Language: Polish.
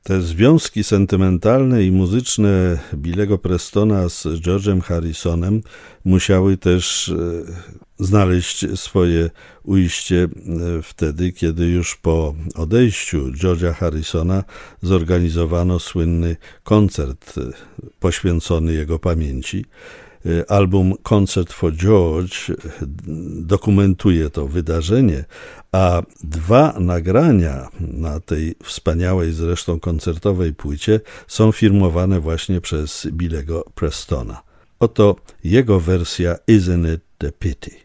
Te związki sentymentalne i muzyczne Billego Prestona z George'em Harrisonem musiały też znaleźć swoje ujście wtedy, kiedy już po odejściu George'a Harrisona zorganizowano słynny koncert poświęcony jego pamięci. Album Concert for George dokumentuje to wydarzenie, a 2 nagrania na tej wspaniałej zresztą koncertowej płycie są firmowane właśnie przez Billego Prestona. Oto jego wersja Isn't It a Pity?